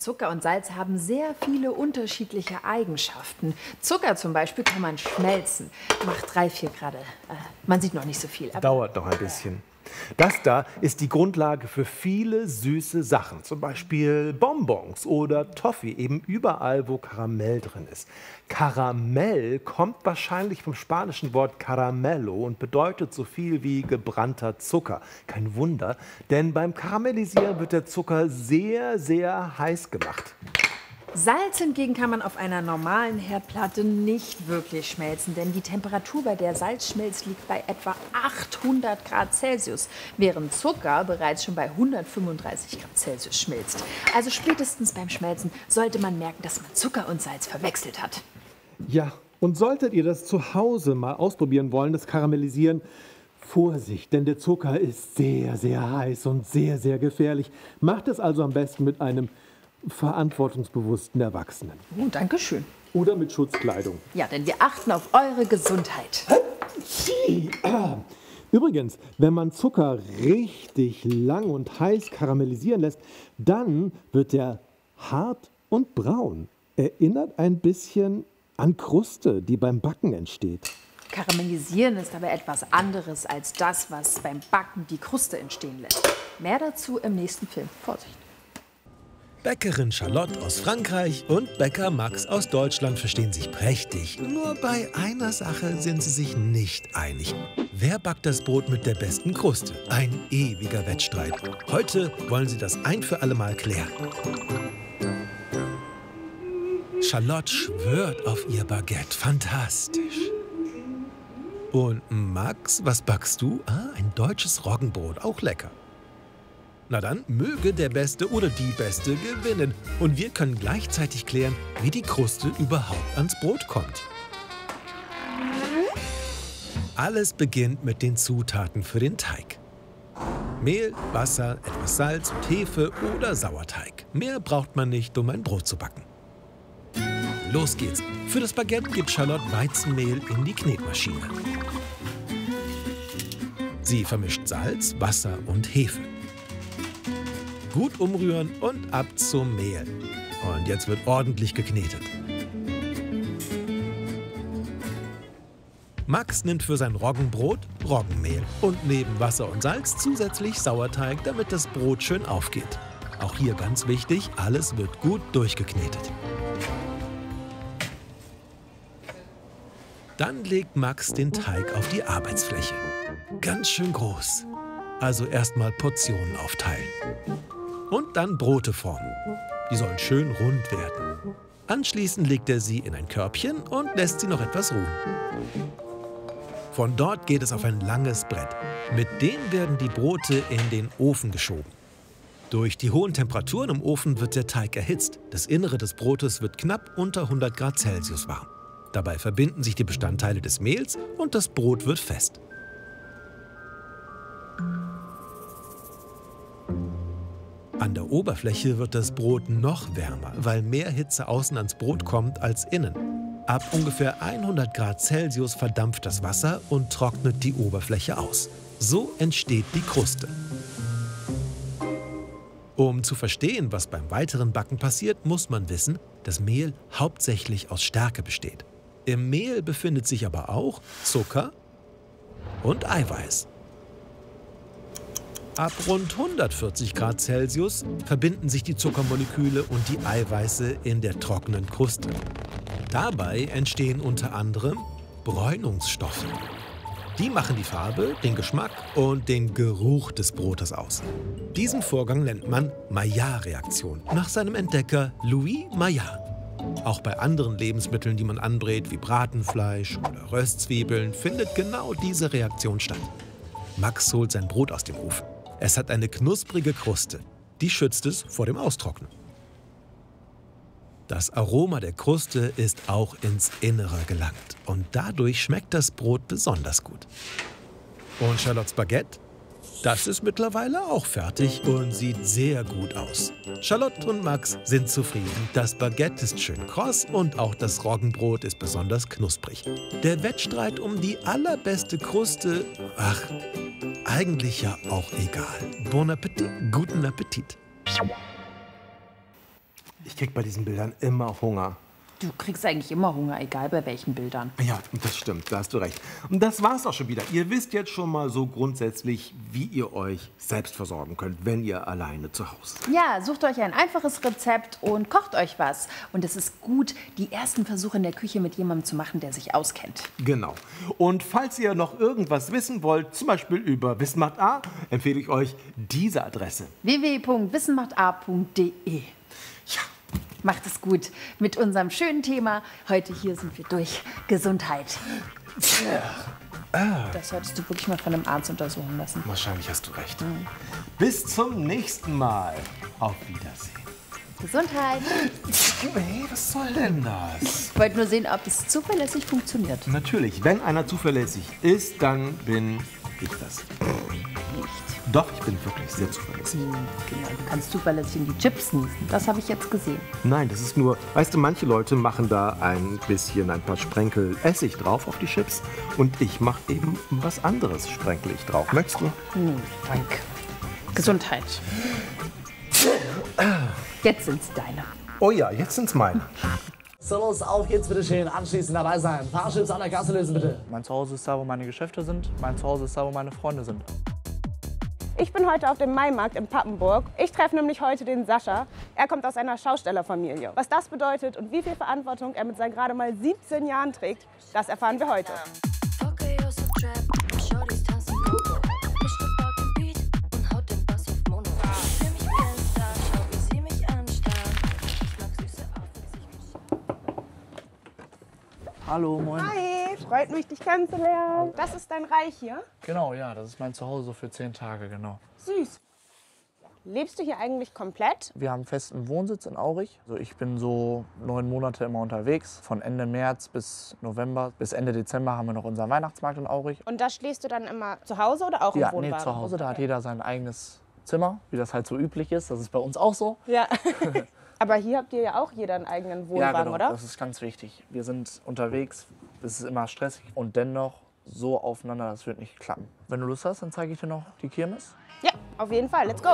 Zucker und Salz haben sehr viele unterschiedliche Eigenschaften. Zucker zum Beispiel kann man schmelzen. Macht 3, 4 Grad. Man sieht noch nicht so viel. Aber Dauert noch ein bisschen. Das da ist die Grundlage für viele süße Sachen, zum Beispiel Bonbons oder Toffee, eben überall, wo Karamell drin ist. Karamell kommt wahrscheinlich vom spanischen Wort Caramello und bedeutet so viel wie gebrannter Zucker. Kein Wunder, denn beim Karamellisieren wird der Zucker sehr, sehr heiß gemacht. Salz hingegen kann man auf einer normalen Herdplatte nicht wirklich schmelzen, denn die Temperatur, bei der Salz schmilzt, liegt bei etwa 800 Grad Celsius, während Zucker bereits schon bei 135 Grad Celsius schmilzt. Also spätestens beim Schmelzen sollte man merken, dass man Zucker und Salz verwechselt hat. Ja, und solltet ihr das zu Hause mal ausprobieren wollen, das Karamellisieren, Vorsicht, denn der Zucker ist sehr, sehr heiß und sehr, sehr gefährlich. Macht es also am besten mit einem verantwortungsbewussten Erwachsenen. Oh, danke schön. Oder mit Schutzkleidung. Ja, denn wir achten auf eure Gesundheit. Übrigens, wenn man Zucker richtig lang und heiß karamellisieren lässt, dann wird er hart und braun. Erinnert ein bisschen an Kruste, die beim Backen entsteht. Karamellisieren ist aber etwas anderes als das, was beim Backen die Kruste entstehen lässt. Mehr dazu im nächsten Film. Vorsicht! Bäckerin Charlotte aus Frankreich und Bäcker Max aus Deutschland verstehen sich prächtig. Nur bei einer Sache sind sie sich nicht einig. Wer backt das Brot mit der besten Kruste? Ein ewiger Wettstreit. Heute wollen sie das ein für alle Mal klären. Charlotte schwört auf ihr Baguette. Fantastisch. Und Max, was backst du? Ein deutsches Roggenbrot. Auch lecker. Na dann, möge der Beste oder die Beste gewinnen. Und wir können gleichzeitig klären, wie die Kruste überhaupt ans Brot kommt. Alles beginnt mit den Zutaten für den Teig. Mehl, Wasser, etwas Salz und Hefe oder Sauerteig. Mehr braucht man nicht, um ein Brot zu backen. Los geht's. Für das Baguette gibt Charlotte Weizenmehl in die Knetmaschine. Sie vermischt Salz, Wasser und Hefe. Gut umrühren und ab zum Mehl. Und jetzt wird ordentlich geknetet. Max nimmt für sein Roggenbrot Roggenmehl und neben Wasser und Salz zusätzlich Sauerteig, damit das Brot schön aufgeht. Auch hier ganz wichtig, alles wird gut durchgeknetet. Dann legt Max den Teig auf die Arbeitsfläche. Ganz schön groß. Also erstmal Portionen aufteilen. Und dann Brote formen. Die sollen schön rund werden. Anschließend legt er sie in ein Körbchen und lässt sie noch etwas ruhen. Von dort geht es auf ein langes Brett. Mit dem werden die Brote in den Ofen geschoben. Durch die hohen Temperaturen im Ofen wird der Teig erhitzt. Das Innere des Brotes wird knapp unter 100 Grad Celsius warm. Dabei verbinden sich die Bestandteile des Mehls und das Brot wird fest. An der Oberfläche wird das Brot noch wärmer, weil mehr Hitze außen ans Brot kommt als innen. Ab ungefähr 100 Grad Celsius verdampft das Wasser und trocknet die Oberfläche aus. So entsteht die Kruste. Um zu verstehen, was beim weiteren Backen passiert, muss man wissen, dass Mehl hauptsächlich aus Stärke besteht. Im Mehl befindet sich aber auch Zucker und Eiweiß. Ab rund 140 Grad Celsius verbinden sich die Zuckermoleküle und die Eiweiße in der trockenen Kruste. Dabei entstehen unter anderem Bräunungsstoffe. Die machen die Farbe, den Geschmack und den Geruch des Brotes aus. Diesen Vorgang nennt man Maillard-Reaktion, nach seinem Entdecker Louis Maillard. Auch bei anderen Lebensmitteln, die man anbrät, wie Bratenfleisch oder Röstzwiebeln, findet genau diese Reaktion statt. Max holt sein Brot aus dem Ofen. Es hat eine knusprige Kruste. Die schützt es vor dem Austrocknen. Das Aroma der Kruste ist auch ins Innere gelangt. Und dadurch schmeckt das Brot besonders gut. Und Charlottes Baguette? Das ist mittlerweile auch fertig und sieht sehr gut aus. Charlotte und Max sind zufrieden. Das Baguette ist schön kross und auch das Roggenbrot ist besonders knusprig. Der Wettstreit um die allerbeste Kruste, ach, eigentlich ja auch egal. Bon Appetit, guten Appetit. Ich krieg bei diesen Bildern immer Hunger. Du kriegst eigentlich immer Hunger, egal bei welchen Bildern. Ja, das stimmt, da hast du recht. Und das war's auch schon wieder. Ihr wisst jetzt schon mal so grundsätzlich, wie ihr euch selbst versorgen könnt, wenn ihr alleine zu Hause seid. Ja, sucht euch ein einfaches Rezept und kocht euch was. Und es ist gut, die ersten Versuche in der Küche mit jemandem zu machen, der sich auskennt. Genau. Und falls ihr noch irgendwas wissen wollt, zum Beispiel über Wissen macht A, empfehle ich euch diese Adresse. www.wissenmacht.a.de. Ja. Macht es gut mit unserem schönen Thema. Heute hier sind wir durch Gesundheit. Das solltest du wirklich mal von einem Arzt untersuchen lassen. Wahrscheinlich hast du recht. Bis zum nächsten Mal. Auf Wiedersehen. Gesundheit. Hey, was soll denn das? Ich wollte nur sehen, ob es zuverlässig funktioniert. Natürlich, wenn einer zuverlässig ist, dann bin ich das. Nicht. Doch, ich bin wirklich sehr zuverlässig. Genau, du kannst zuverlässig in die Chips niesen. Das habe ich jetzt gesehen. Nein, das ist nur, weißt du, manche Leute machen da ein paar Sprenkel Essig drauf auf die Chips und ich mache eben was anderes, sprenkel ich drauf. Möchtest du? Nee, danke. Gesundheit. Jetzt sind's deine. Oh ja, jetzt sind's meine. So, los, auf geht's, bitte schön. Anschließend dabei sein. Fahrchips an der Kasse lösen, bitte. Mein Zuhause ist da, wo meine Geschäfte sind. Mein Zuhause ist da, wo meine Freunde sind. Ich bin heute auf dem Maimarkt in Pappenburg. Ich treffe nämlich heute den Sascha. Er kommt aus einer Schaustellerfamilie. Was das bedeutet und wie viel Verantwortung er mit seinen gerade mal 17 Jahren trägt, das erfahren wir heute. Hallo, moin. Hi, freut mich, dich kennenzulernen. Das ist dein Reich hier? Genau, ja, das ist mein Zuhause für 10 Tage, genau. Süß. Lebst du hier eigentlich komplett? Wir haben festen Wohnsitz in Aurich. Also ich bin so 9 Monate immer unterwegs. Von Ende März bis November. Bis Ende Dezember haben wir noch unseren Weihnachtsmarkt in Aurich. Und da schläfst du dann immer zu Hause oder auch im Ja, Wohnwagen? nee, zu Hause. Da hat jeder sein eigenes Zimmer, wie das halt so üblich ist. Das ist bei uns auch so. Ja. Aber hier habt ihr ja auch jeder einen eigenen Wohnwagen, Ja, genau, oder? das ist ganz wichtig. Wir sind unterwegs, es ist immer stressig und dennoch so aufeinander, das wird nicht klappen. Wenn du Lust hast, dann zeige ich dir noch die Kirmes. Ja, auf jeden Fall. Let's go.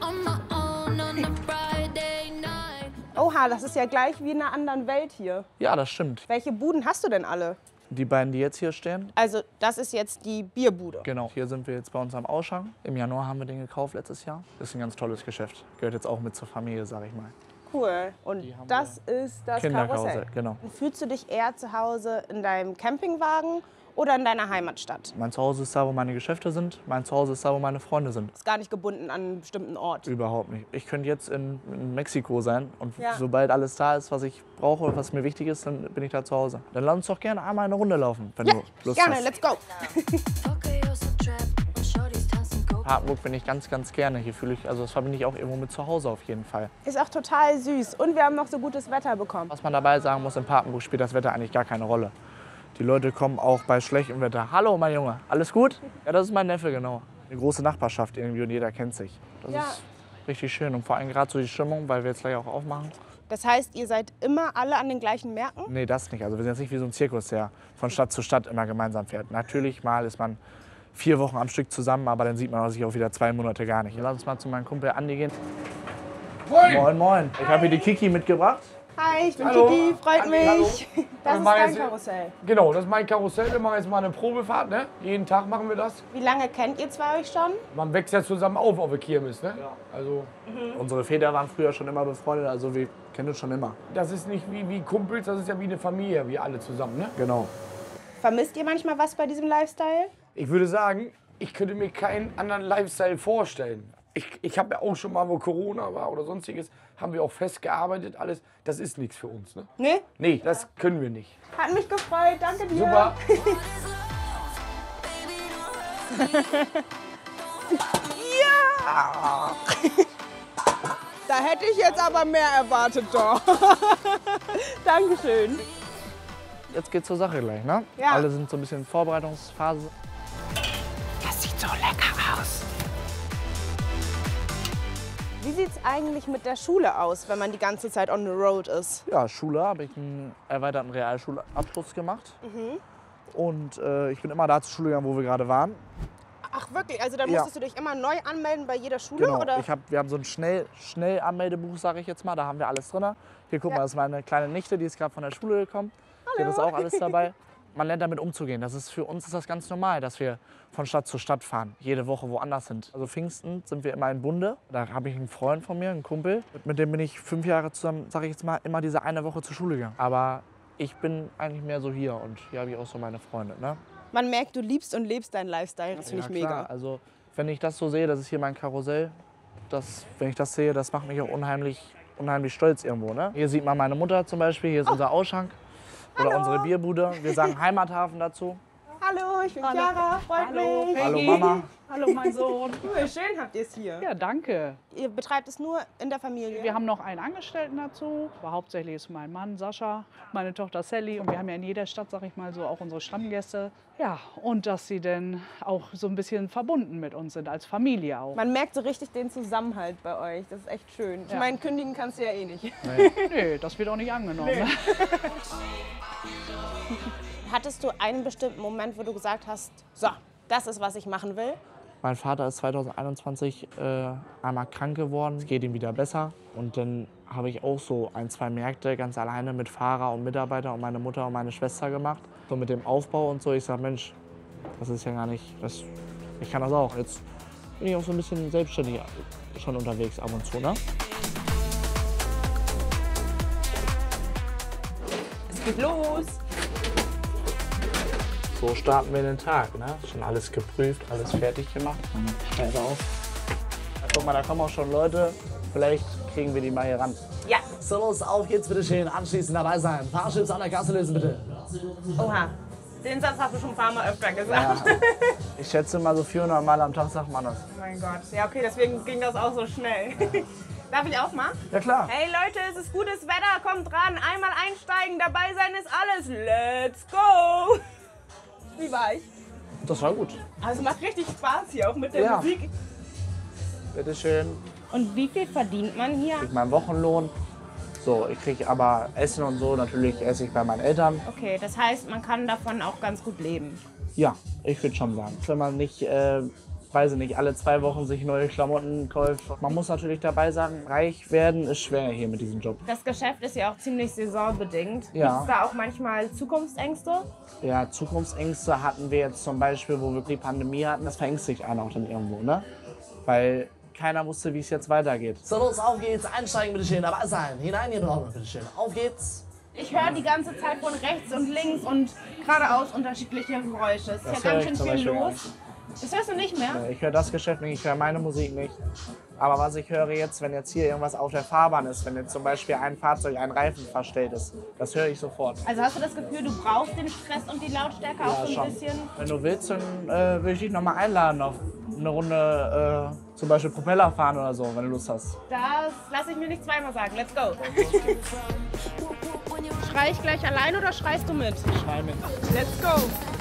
Oha, das ist ja gleich wie in einer anderen Welt hier. Ja, das stimmt. Welche Buden hast du denn alle? Die beiden, die jetzt hier stehen, Also, das ist jetzt die Bierbude. genau. Hier sind wir jetzt bei uns am Ausschank. Im Januar haben wir den gekauft letztes Jahr. Das ist ein ganz tolles Geschäft. Gehört jetzt auch mit zur Familie, sag ich mal. Cool. Und Die haben das ist das Kinderkarussell, Karussell. genau. Fühlst du dich eher zu Hause in deinem Campingwagen oder in deiner Heimatstadt? Mein Zuhause ist da, wo meine Geschäfte sind. Mein Zuhause ist da, wo meine Freunde sind. Ist gar nicht gebunden an einen bestimmten Ort. Überhaupt nicht. Ich könnte jetzt in Mexiko sein und Ja. sobald alles da ist, was ich brauche und was mir wichtig ist, dann bin ich da zu Hause. Dann lass uns doch gerne einmal eine Runde laufen, wenn Ja, du Lust gerne. hast. Let's go. Papenburg bin ich ganz, ganz gerne. Hier fühle ich, also das verbinde ich auch irgendwo mit zu Hause auf jeden Fall. Ist auch total süß. Und wir haben noch so gutes Wetter bekommen. Was man dabei sagen muss, in Papenburg spielt das Wetter eigentlich gar keine Rolle. Die Leute kommen auch bei schlechtem Wetter. Hallo, mein Junge, alles gut? Ja, das ist mein Neffe, genau. Eine große Nachbarschaft irgendwie und jeder kennt sich. Das Ja. ist richtig schön und vor allem gerade so die Stimmung, weil wir jetzt gleich auch aufmachen. Das heißt, ihr seid immer alle an den gleichen Märkten? Nee, das nicht. Also wir sind jetzt nicht wie so ein Zirkus, der von Stadt zu Stadt immer gemeinsam fährt. Natürlich mal ist man 4 Wochen am Stück zusammen, aber dann sieht man sich auch wieder 2 Monate gar nicht. Lass uns mal zu meinem Kumpel Andi gehen. Moin! Moin, moin. Ich habe hier die Kiki mitgebracht. Hi, ich bin Hallo. Kiki, freut mich. Hallo. Das ist machen dein jetzt- Karussell. Genau, das ist mein Karussell. Wir machen jetzt mal eine Probefahrt. Ne? Jeden Tag machen wir das. Wie lange kennt ihr zwei euch schon? Man wächst ja zusammen auf der Kirmes. Ne? Also, Unsere Väter waren früher schon immer befreundet, also wir kennen uns schon immer. das ist nicht wie Kumpels, das ist ja wie eine Familie, wir alle zusammen. Ne? Genau. Vermisst ihr manchmal was bei diesem Lifestyle? Ich würde sagen, ich könnte mir keinen anderen Lifestyle vorstellen. Ich habe ja auch schon mal, wo Corona war oder sonstiges, haben wir auch festgearbeitet, alles. Das ist nichts für uns. Ne? Nee? Nee, das können wir nicht. Hat mich gefreut, danke dir. Super. Da hätte ich jetzt aber mehr erwartet, doch. Dankeschön. Jetzt geht's zur Sache gleich, ne? Ja. Alle sind so ein bisschen in Vorbereitungsphase. Das sieht so lecker aus. Wie sieht's eigentlich mit der Schule aus, wenn man die ganze Zeit on the road ist? Ja, Schule habe ich einen erweiterten Realschulabschluss gemacht. Und ich bin immer da zur Schule gegangen, wo wir gerade waren. Ach wirklich? Also dann Ja. musstest du dich immer neu anmelden bei jeder Schule? Genau. Oder? Wir haben so ein Schnellanmeldebuch, sage ich jetzt mal. Da haben wir alles drin. Hier, guck mal, das ist meine kleine Nichte, die ist gerade von der Schule gekommen. Hier ist auch alles dabei. Man lernt damit umzugehen. Für uns ist das ganz normal, dass wir von Stadt zu Stadt fahren, jede Woche woanders sind. Also Pfingsten sind wir immer in Bunde. Da habe ich einen Freund von mir, einen Kumpel. Mit dem bin ich 5 Jahre zusammen, sage ich jetzt mal, immer diese eine Woche zur Schule gegangen. Aber ich bin eigentlich mehr so hier und hier habe ich auch so meine Freunde. Ne? Man merkt, du liebst und lebst deinen Lifestyle. Das finde ich mega. Klar. Also wenn ich das so sehe, das ist hier mein Karussell. Wenn ich das sehe, das macht mich auch unheimlich stolz irgendwo. Ne? Hier sieht man meine Mutter zum Beispiel, hier ist unser Ausschank. Oder unsere Bierbude. Wir sagen Heimathafen dazu. Hallo, ich bin Chiara, freut mich. Hallo Mama. Hallo mein Sohn. Cool, schön habt ihr es hier. Ja, danke. Ihr betreibt es nur in der Familie? Wir haben noch einen Angestellten dazu. Aber hauptsächlich ist mein Mann Sascha, meine Tochter Sally. Und wir haben ja in jeder Stadt, sag ich mal, so auch unsere Stammgäste. Ja, und dass sie dann auch so ein bisschen verbunden mit uns sind, als Familie auch. Man merkt so richtig den Zusammenhalt bei euch. Das ist echt schön. Ich meine, kündigen kannst du ja eh nicht. Nee, das wird auch nicht angenommen. Nee. Hattest du einen bestimmten Moment, wo du gesagt hast, so, das ist, was ich machen will? Mein Vater ist 2021 einmal krank geworden. Es geht ihm wieder besser. Und dann habe ich auch so 1, 2 Märkte ganz alleine mit Fahrer und Mitarbeiter und meine Mutter und meine Schwester gemacht. So mit dem Aufbau und so. Ich sage, Mensch, das ist ja gar nicht, ich kann das auch. Jetzt bin ich auch so ein bisschen selbstständig schon unterwegs ab und zu. Ne? Es geht los. So starten wir den Tag. Ne? Schon alles geprüft, alles fertig gemacht. Schneide auf. Guck mal, da kommen auch schon Leute. Vielleicht kriegen wir die mal hier ran. Ja. So, los, auf geht's, bitte schön. Anschließend dabei sein. Fahrschutz an der Kasse lösen, bitte. Oha. Den Satz hast du schon ein paar Mal öfter gesagt. Ja. Ich schätze mal so 400 Mal am Tag sagt man das. Oh mein Gott. Ja, okay, deswegen ging das auch so schnell. Darf ich auch mal? Ja, klar. Hey Leute, es ist gutes Wetter, kommt dran. Einmal einsteigen, dabei sein ist alles. Let's go! Wie war ich? Das war gut. Also es macht richtig Spaß hier, auch mit der Ja. Musik. Bitte schön. Und wie viel verdient man hier? Ich krieg meinen Wochenlohn. So, ich kriege aber Essen und so. Natürlich esse ich bei meinen Eltern. Okay, das heißt, man kann davon auch ganz gut leben. Ja, ich würde schon sagen. Wenn man nicht, weiß ich nicht, alle 2 Wochen sich neue Klamotten kauft. Man muss natürlich dabei sagen, reich werden ist schwer hier mit diesem Job. Das Geschäft ist ja auch ziemlich saisonbedingt. Ja. Gibt es da auch manchmal Zukunftsängste? Ja, Zukunftsängste hatten wir jetzt zum Beispiel, wo wir die Pandemie hatten. Das verängstigt einen auch dann irgendwo, ne? Weil keiner wusste, wie es jetzt weitergeht. So, los, auf geht's. Einsteigen, bitte schön. Dabei sein. Hinein in die Ordnung, bitte schön. Auf geht's. Ich höre die ganze Zeit von rechts und links und geradeaus unterschiedliche Geräusche. Es ist Das ja höre ganz ich schön zum viel Beispiel gar los. Das hörst du nicht mehr? Ich höre das Geschäft nicht, ich höre meine Musik nicht. Aber was ich höre jetzt, wenn jetzt hier irgendwas auf der Fahrbahn ist, wenn jetzt zum Beispiel ein Fahrzeug, ein Reifen verstellt ist, das höre ich sofort. Also hast du das Gefühl, du brauchst den Stress und die Lautstärke auch so ein bisschen? Wenn du willst, dann würde ich dich noch mal einladen auf eine Runde zum Beispiel Propeller fahren oder so, wenn du Lust hast. Das lasse ich mir nicht zweimal sagen. Let's go. Schrei ich gleich allein oder schreist du mit? Schrei mit. Let's go.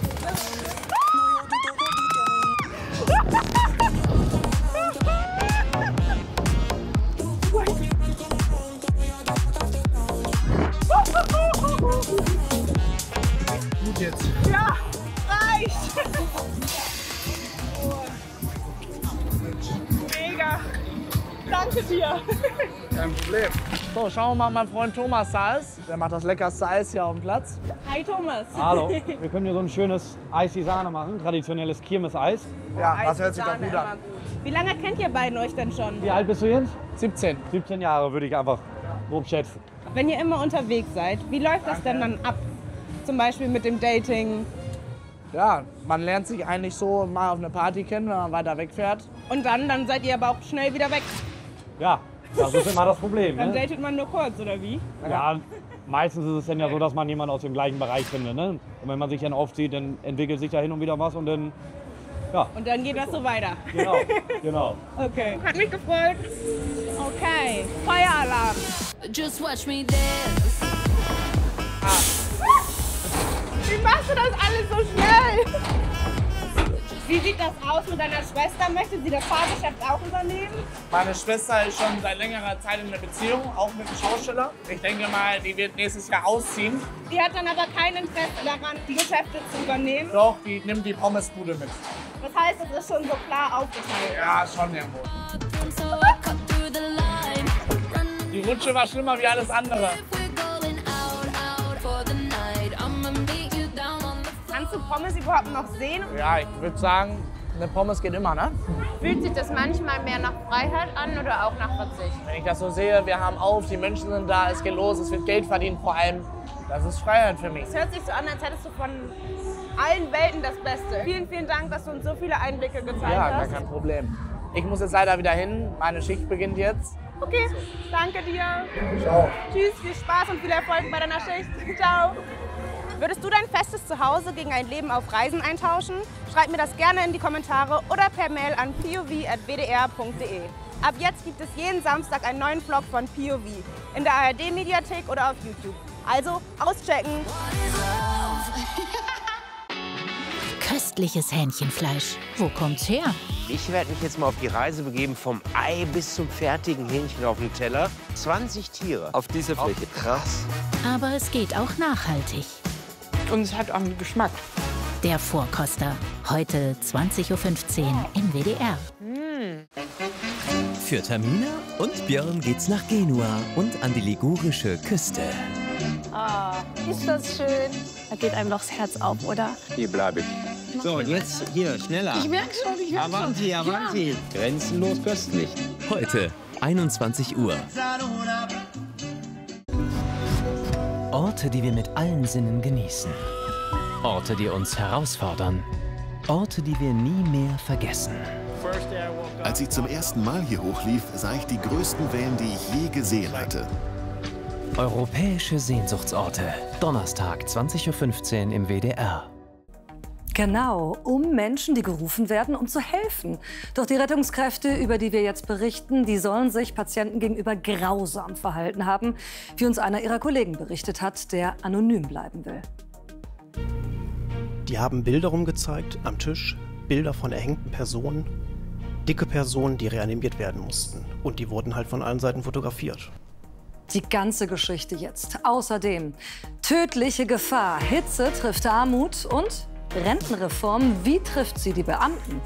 Gut jetzt. Ja, reicht. Mega. Danke dir. Kein Problem. So, schauen wir mal, mein Freund Thomas da ist. Der macht das leckerste Eis hier auf dem Platz. Hi Thomas. Hallo, wir können hier so ein schönes Eis-Sahne machen, traditionelles Kirmeseis. Ja, Eis das hört mit sich doch Sahne gut an. immer Wie lange kennt ihr beiden euch denn schon? Wie alt bist du jetzt? 17. 17 Jahre würde ich einfach grob schätzen. Wenn ihr immer unterwegs seid, wie läuft das denn dann ab? Zum Beispiel mit dem Dating. Ja, man lernt sich eigentlich so mal auf eine Party kennen, wenn man weiter wegfährt. Und dann seid ihr aber auch schnell wieder weg. Ja, das ist immer das Problem. Dann Ne? datet man nur kurz, oder wie? Ja, meistens ist es dann ja so, dass man jemanden aus dem gleichen Bereich findet. Ne? Und wenn man sich dann oft sieht, dann entwickelt sich da hin und wieder was und dann, ja. Und dann geht das so weiter. Genau, genau. Okay. Hat mich gefreut. Okay. Feueralarm. Just watch me dance. Wie machst du das alles so schnell? Wie sieht das aus mit deiner Schwester? Möchte sie das Fahrgeschäft auch übernehmen? Meine Schwester ist schon seit längerer Zeit in einer Beziehung, auch mit einem Schauspieler. Ich denke mal, die wird nächstes Jahr ausziehen. Die hat dann aber kein Interesse daran, die Geschäfte zu übernehmen. Doch, die nimmt die Pommesbude mit. Das heißt, es ist schon so klar aufgeteilt. Ja, schon irgendwo. Die Rutsche war schlimmer wie alles andere. Kannst du Pommes überhaupt noch sehen? Ja, ich würde sagen, eine Pommes geht immer, ne? Fühlt sich das manchmal mehr nach Freiheit an oder auch nach Verzicht? Wenn ich das so sehe, wir haben auf, die Menschen sind da, es geht los, es wird Geld verdient vor allem. Das ist Freiheit für mich. Es hört sich so an, als hättest du von allen Welten das Beste. Vielen, vielen Dank, dass du uns so viele Einblicke gezeigt Ja, gar hast. kein Problem. Ich muss jetzt leider wieder hin, meine Schicht beginnt jetzt. Okay, danke dir. Ciao. Tschüss, viel Spaß und viel Erfolg bei deiner Schicht. Ciao. Würdest du dein festes Zuhause gegen ein Leben auf Reisen eintauschen? Schreib mir das gerne in die Kommentare oder per Mail an pov@wdr.de. Ab jetzt gibt es jeden Samstag einen neuen Vlog von POV in der ARD-Mediathek oder auf YouTube. Also auschecken! Köstliches Hähnchenfleisch. Wo kommt's her? Ich werde mich jetzt mal auf die Reise begeben, vom Ei bis zum fertigen Hähnchen auf dem Teller. 20 Tiere auf dieser Fläche. Krass. Aber es geht auch nachhaltig. Und es hat auch einen Geschmack. Der Vorkoster. Heute 20:15 Uhr im WDR. Für Tamina und Björn geht's nach Genua und an die ligurische Küste. Ah, ist das schön. Da geht einem doch das Herz auf, oder? Hier bleibe ich. So, und jetzt hier, schneller. Ich merke schon, ich merke schon. Avanti, avanti. Ja. Grenzenlos köstlich. Heute, 21 Uhr. Orte, die wir mit allen Sinnen genießen. Orte, die uns herausfordern. Orte, die wir nie mehr vergessen. Als ich zum ersten Mal hier hochlief, sah ich die größten Wellen, die ich je gesehen hatte. Europäische Sehnsuchtsorte. Donnerstag, 20:15 Uhr im WDR. Genau, um Menschen, die gerufen werden, um zu helfen. Doch die Rettungskräfte, über die wir jetzt berichten, die sollen sich Patienten gegenüber grausam verhalten haben, wie uns einer ihrer Kollegen berichtet hat, der anonym bleiben will. Die haben Bilder rumgezeigt am Tisch, Bilder von erhängten Personen, dicke Personen, die reanimiert werden mussten. Und die wurden halt von allen Seiten fotografiert. Die ganze Geschichte jetzt. Außerdem tödliche Gefahr, Hitze trifft Armut und Rentenreform, wie trifft sie die Beamten?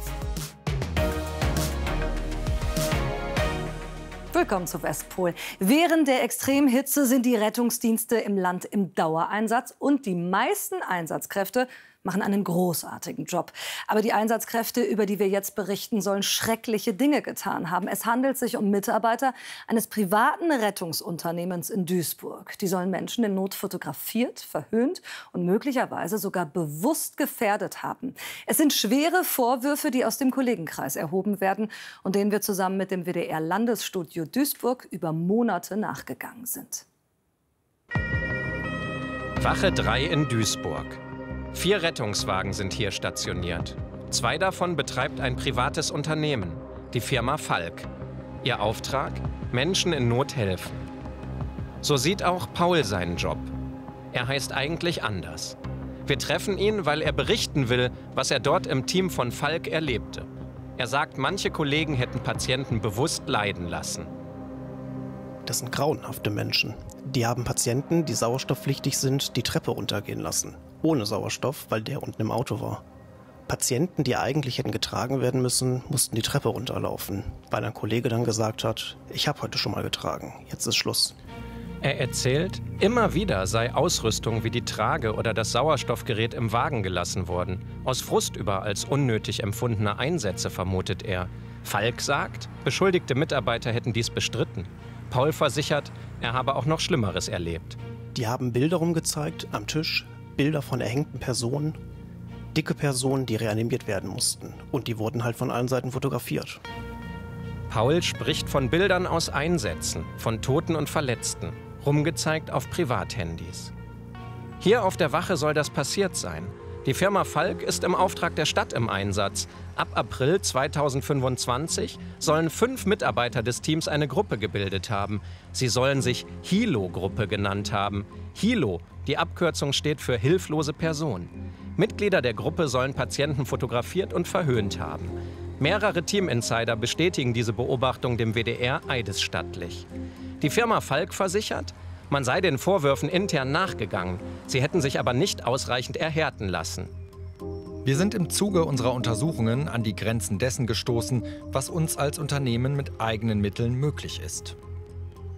Willkommen zu Westpol. Während der Extremhitze sind die Rettungsdienste im Land im Dauereinsatz und die meisten Einsatzkräfte machen einen großartigen Job. Aber die Einsatzkräfte, über die wir jetzt berichten, sollen schreckliche Dinge getan haben. Es handelt sich um Mitarbeiter eines privaten Rettungsunternehmens in Duisburg. Die sollen Menschen in Not fotografiert, verhöhnt und möglicherweise sogar bewusst gefährdet haben. Es sind schwere Vorwürfe, die aus dem Kollegenkreis erhoben werden und denen wir zusammen mit dem WDR-Landesstudio Duisburg über Monate nachgegangen sind. Wache 3 in Duisburg. 4 Rettungswagen sind hier stationiert. 2 davon betreibt ein privates Unternehmen, die Firma Falk. Ihr Auftrag? Menschen in Not helfen. So sieht auch Paul seinen Job. Er heißt eigentlich anders. Wir treffen ihn, weil er berichten will, was er dort im Team von Falk erlebte. Er sagt, manche Kollegen hätten Patienten bewusst leiden lassen. Das sind grauenhafte Menschen. Die haben Patienten, die sauerstoffpflichtig sind, die Treppe runtergehen lassen. Ohne Sauerstoff, weil der unten im Auto war. Patienten, die eigentlich hätten getragen werden müssen, mussten die Treppe runterlaufen, weil ein Kollege dann gesagt hat, ich habe heute schon mal getragen, jetzt ist Schluss. Er erzählt, immer wieder sei Ausrüstung wie die Trage oder das Sauerstoffgerät im Wagen gelassen worden. Aus Frust über als unnötig empfundene Einsätze vermutet er. Falk sagt, beschuldigte Mitarbeiter hätten dies bestritten. Paul versichert, er habe auch noch Schlimmeres erlebt. Die haben Bilder rumgezeigt am Tisch, Bilder von erhängten Personen, dicke Personen, die reanimiert werden mussten. Und die wurden halt von allen Seiten fotografiert. Paul spricht von Bildern aus Einsätzen, von Toten und Verletzten, rumgezeigt auf Privathandys. Hier auf der Wache soll das passiert sein. Die Firma Falk ist im Auftrag der Stadt im Einsatz. Ab April 2025 sollen 5 Mitarbeiter des Teams eine Gruppe gebildet haben. Sie sollen sich Hilo-Gruppe genannt haben. Hilo, die Abkürzung steht für hilflose Person. Mitglieder der Gruppe sollen Patienten fotografiert und verhöhnt haben. Mehrere Team-Insider bestätigen diese Beobachtung dem WDR eidesstattlich. Die Firma Falk versichert, man sei den Vorwürfen intern nachgegangen. Sie hätten sich aber nicht ausreichend erhärten lassen. Wir sind im Zuge unserer Untersuchungen an die Grenzen dessen gestoßen, was uns als Unternehmen mit eigenen Mitteln möglich ist.